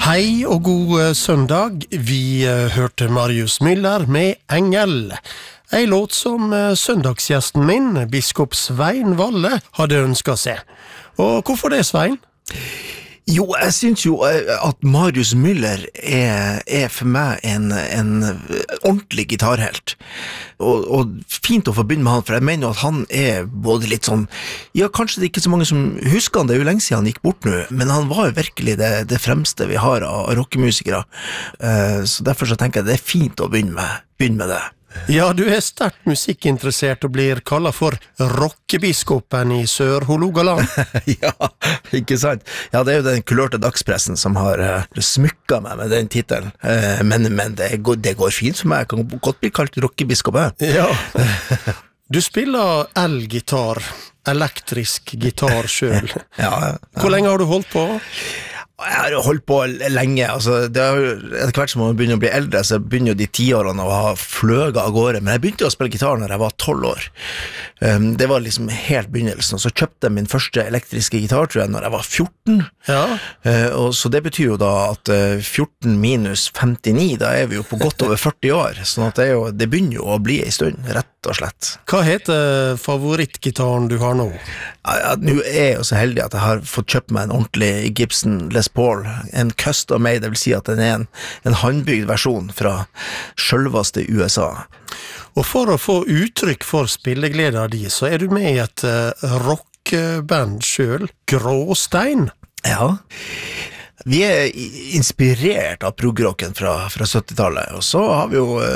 Hei og god søndag. Vi hørte Marius Müller med Engel. En låt som søndagsgjesten min, biskop Svein Valle, hadde ønsket seg. Og hvorfor det, Svein? Jo, jeg synes jo at Marius Müller er for meg en ordentlig gitarhelt. Og fint å forbinde med han, for jeg mener at han er både litt sånn, ja, kanskje det er ikke så mange som husker han, det er jo lenge siden han gikk bort nå, men han var jo virkelig det fremste vi har av rockemusikere. Så derfor så tenker jeg det er fint å begynne med det. Ja, du er sterkt musikkinteressert og blir kallet for rockebiskopen i Sør-Hålogaland. Ja, ikke sant? Ja, det er jo den kulørte dagspressen som har smykket meg med den titelen. Men det går fint for meg. Jeg kan godt bli kalt rockebiskop. Ja. Du spiller elgitar, elektrisk gitar selv. Ja. Hvor lenge har du holdt på? Jeg har holdt på lenge, altså, etter hvert som man begynner å bli eldre, så begynner jo de 10-årene å ha fløget av gårde, men jeg begynte å spille gitar når jeg var 12 år. Det var liksom helt begynnelsen, og så kjøpte jeg min første elektriske gitar, tror jeg, når jeg var 14. Ja. Og så det betyr jo da at 14 minus 59, da er vi jo på godt over 40 år, sånn at det begynner jo å bli en stund, rett og slett. Hva heter favorittgitaren du har nå? Ja, nå er jeg jo så heldig at jeg har fått kjøpt meg en ordentlig Gibson Les Paul, en custom made, det vil si at den er en håndbygd versjon fra selveste USA. Og for å få uttrykk for spillegleden din, så er du med i et rockband selv, Gråstein. Ja, vi er inspirert av progrocken fra 70-tallet, og så har vi jo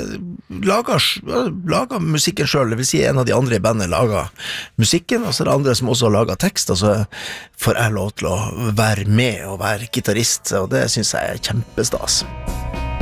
laget musikken selv, det vil si en av de andre i bandet laget musikken, og så er det andre som også har laget tekst, og så får jeg lov til å være med og være gitarist, og det synes jeg er kjempestas.